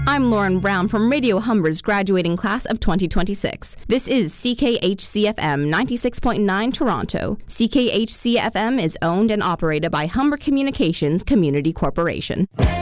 I'm Lauren Brown from Radio Humber's graduating class of 2026. This is CKHC-FM 96.9 Toronto. CKHC-FM is owned and operated by Humber Communications Community Corporation.